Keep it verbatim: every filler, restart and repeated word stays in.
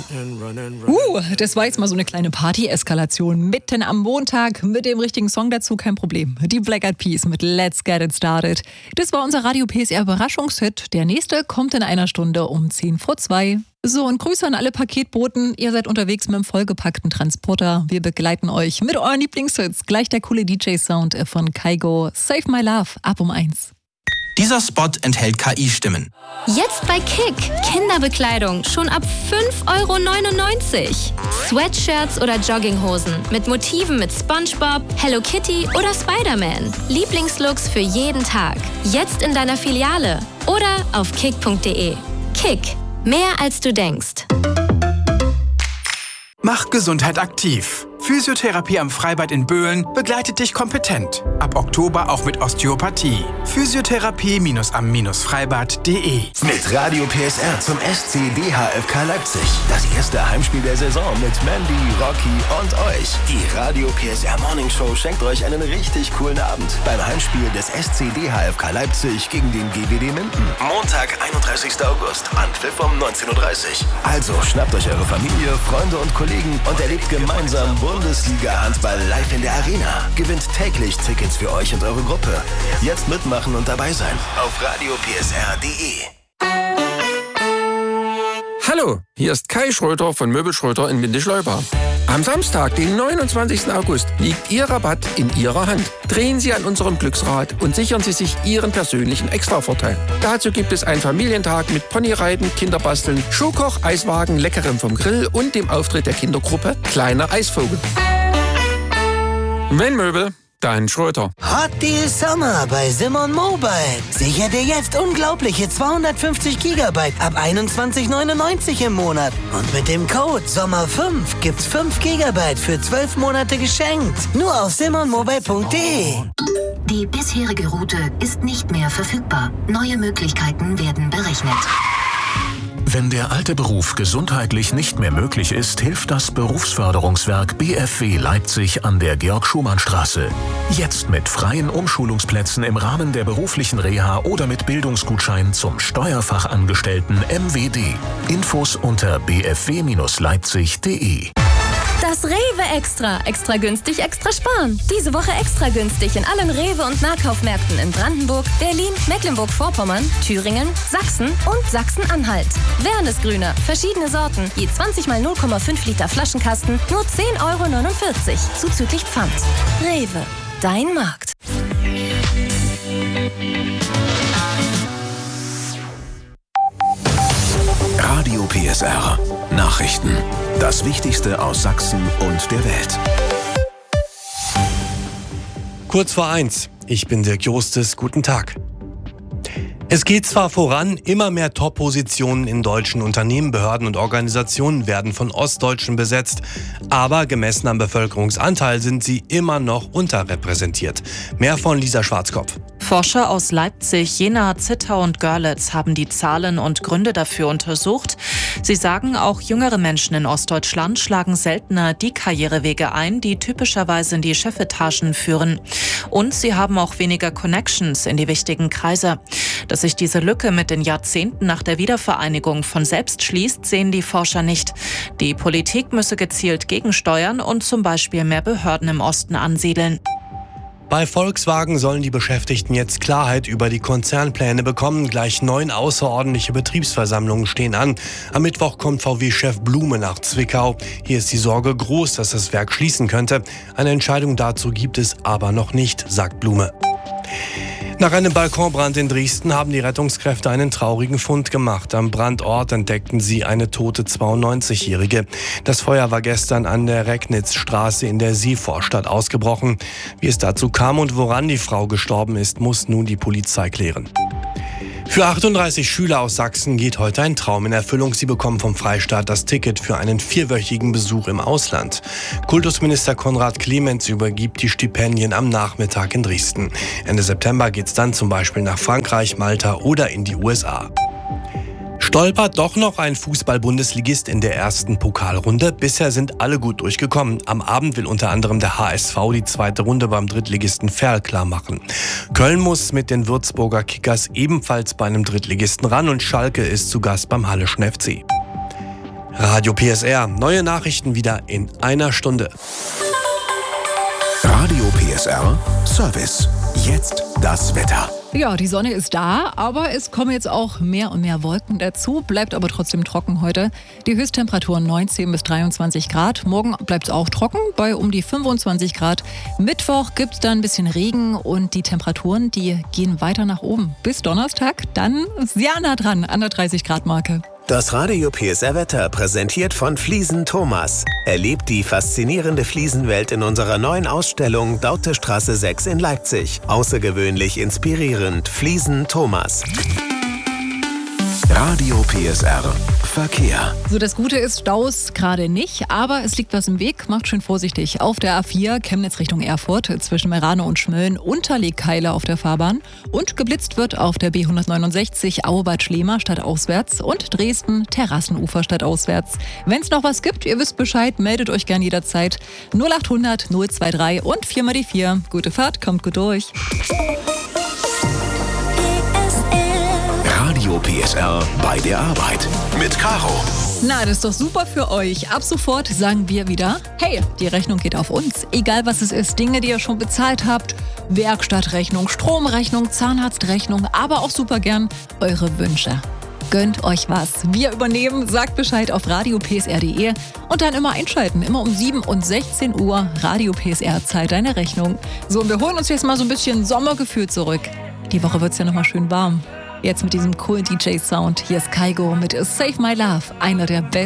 Uh, das war jetzt mal so eine kleine Party-Eskalation mitten am Montag mit dem richtigen Song dazu, kein Problem. Die Black Eyed Peas mit Let's Get It Started. Das war unser Radio P S R Überraschungshit. Der nächste kommt in einer Stunde um zehn vor zwei. So, und Grüße an alle Paketboten. Ihr seid unterwegs mit dem vollgepackten Transporter. Wir begleiten euch mit euren Lieblingshits. Gleich der coole D J-Sound von Kygo. Save My Love, ab um eins. Dieser Spot enthält K I-Stimmen. Jetzt bei Kick. Kinderbekleidung schon ab fünf Euro neunundneunzig. Sweatshirts oder Jogginghosen mit Motiven mit SpongeBob, Hello Kitty oder Spider-Man. Lieblingslooks für jeden Tag. Jetzt in deiner Filiale oder auf kick punkt de. Kick. Mehr als du denkst. Mach Gesundheit aktiv. Physiotherapie am Freibad in Böhlen begleitet dich kompetent. Ab Oktober auch mit Osteopathie. Physiotherapie am Freibad punkt de. Mit Radio P S R zum S C D H F K Leipzig. Das erste Heimspiel der Saison mit Mandy, Rocky und euch. Die Radio P S R Morning Show schenkt euch einen richtig coolen Abend beim Heimspiel des S C D H F K Leipzig gegen den G W D Minden. Montag, einunddreißigster August, Anpfiff um neunzehn Uhr dreißig. Also schnappt euch eure Familie, Freunde und Kollegen und erlebt gemeinsam Bundesliga-Handball live in der Arena. Gewinnt täglich Tickets für euch und eure Gruppe. Jetzt mitmachen und dabei sein. Auf radio p s r punkt de. Hallo, hier ist Kai Schröter von Möbel Schröter in Windischleuper. Am Samstag, den neunundzwanzigsten August, liegt Ihr Rabatt in Ihrer Hand. Drehen Sie an unserem Glücksrad und sichern Sie sich Ihren persönlichen Extravorteil. Dazu gibt es einen Familientag mit Ponyreiten, Kinderbasteln, Schuhkoch, Eiswagen, Leckerem vom Grill und dem Auftritt der Kindergruppe Kleiner Eisvogel. Wenn Möbel, dann Schröter. Hot Deal Summer bei Simon Mobile. Sicher dir jetzt unglaubliche zweihundertfünfzig Gigabyte ab einundzwanzig neunundneunzig im Monat. Und mit dem Code Sommer fünf gibt's fünf Gigabyte für zwölf Monate geschenkt. Nur auf simon mobile punkt de. Die bisherige Route ist nicht mehr verfügbar. Neue Möglichkeiten werden berechnet. Wenn der alte Beruf gesundheitlich nicht mehr möglich ist, hilft das Berufsförderungswerk B F W Leipzig an der Georg-Schumann-Straße. Jetzt mit freien Umschulungsplätzen im Rahmen der beruflichen Reha oder mit Bildungsgutschein zum Steuerfachangestellten M W D. Infos unter b f w leipzig punkt de. Das Rewe Extra. Extra günstig, extra sparen. Diese Woche extra günstig in allen Rewe- und Nahkaufmärkten in Brandenburg, Berlin, Mecklenburg-Vorpommern, Thüringen, Sachsen und Sachsen-Anhalt. Wernesgrüner, verschiedene Sorten, je zwanzig mal null Komma fünf Liter Flaschenkasten, nur zehn Euro neunundvierzig, zuzüglich Pfand. Rewe, dein Markt. Radio P S R. Nachrichten. Das Wichtigste aus Sachsen und der Welt. Kurz vor eins. Ich bin Dirk Jostes. Guten Tag. Es geht zwar voran, immer mehr Top-Positionen in deutschen Unternehmen, Behörden und Organisationen werden von Ostdeutschen besetzt, aber gemessen am Bevölkerungsanteil sind sie immer noch unterrepräsentiert. Mehr von Lisa Schwarzkopf. Forscher aus Leipzig, Jena, Zittau und Görlitz haben die Zahlen und Gründe dafür untersucht. Sie sagen, auch jüngere Menschen in Ostdeutschland schlagen seltener die Karrierewege ein, die typischerweise in die Chefetagen führen. Und sie haben auch weniger Connections in die wichtigen Kreise. Dass sich diese Lücke mit den Jahrzehnten nach der Wiedervereinigung von selbst schließt, sehen die Forscher nicht. Die Politik müsse gezielt gegensteuern und zum Beispiel mehr Behörden im Osten ansiedeln. Bei Volkswagen sollen die Beschäftigten jetzt Klarheit über die Konzernpläne bekommen. Gleich neun außerordentliche Betriebsversammlungen stehen an. Am Mittwoch kommt V W-Chef Blume nach Zwickau. Hier ist die Sorge groß, dass das Werk schließen könnte. Eine Entscheidung dazu gibt es aber noch nicht, sagt Blume. Nach einem Balkonbrand in Dresden haben die Rettungskräfte einen traurigen Fund gemacht. Am Brandort entdeckten sie eine tote zweiundneunzigjährige. Das Feuer war gestern an der Recknitzstraße in der Seevorstadt ausgebrochen. Wie es dazu kam und woran die Frau gestorben ist, muss nun die Polizei klären. Für achtunddreißig Schüler aus Sachsen geht heute ein Traum in Erfüllung. Sie bekommen vom Freistaat das Ticket für einen vierwöchigen Besuch im Ausland. Kultusminister Konrad Clemens übergibt die Stipendien am Nachmittag in Dresden. Ende September geht's dann zum Beispiel nach Frankreich, Malta oder in die U S A. Stolpert doch noch ein Fußball-Bundesligist in der ersten Pokalrunde. Bisher sind alle gut durchgekommen. Am Abend will unter anderem der H S V die zweite Runde beim Drittligisten Verl klar machen. Köln muss mit den Würzburger Kickers ebenfalls bei einem Drittligisten ran und Schalke ist zu Gast beim Halleschen F C. Radio P S R, neue Nachrichten wieder in einer Stunde. Radio P S R Service. Jetzt das Wetter. Ja, die Sonne ist da, aber es kommen jetzt auch mehr und mehr Wolken dazu, bleibt aber trotzdem trocken heute. Die Höchsttemperaturen neunzehn bis dreiundzwanzig Grad. Morgen bleibt es auch trocken bei um die fünfundzwanzig Grad. Mittwoch gibt es dann ein bisschen Regen und die Temperaturen, die gehen weiter nach oben. Bis Donnerstag dann sehr nah dran an der dreißig Grad Marke. Das Radio P S R Wetter präsentiert von Fliesen Thomas. Erlebt die faszinierende Fliesenwelt in unserer neuen Ausstellung Dautestraße sechs in Leipzig. Außergewöhnlich inspirierend. Fliesen Thomas. Radio P S R Verkehr. So, das Gute ist, Staus gerade nicht, aber es liegt was im Weg. Macht schön vorsichtig. Auf der A vier Chemnitz Richtung Erfurt zwischen Merano und Schmölln Unterlegkeile auf der Fahrbahn und geblitzt wird auf der B hundertneunundsechzig Auerbad Schlema stadtauswärts und Dresden Terrassenufer stadtauswärts. Wenn es noch was gibt, ihr wisst Bescheid, meldet euch gern jederzeit. null achthundert null drei und vier mal die vier. Gute Fahrt, kommt gut durch. Radio P S R bei der Arbeit mit Caro. Na, das ist doch super für euch. Ab sofort sagen wir wieder, hey, die Rechnung geht auf uns. Egal was es ist, Dinge, die ihr schon bezahlt habt, Werkstattrechnung, Stromrechnung, Zahnarztrechnung, aber auch super gern eure Wünsche. Gönnt euch was. Wir übernehmen, sagt Bescheid auf radio p s r punkt d e und dann immer einschalten. Immer um sieben und sechzehn Uhr. Radio P S R zahlt deine Rechnung. So, und wir holen uns jetzt mal so ein bisschen Sommergefühl zurück. Die Woche wird's ja nochmal schön warm. Jetzt mit diesem coolen D J-Sound. Hier ist Kygo mit Save My Love, einer der besten.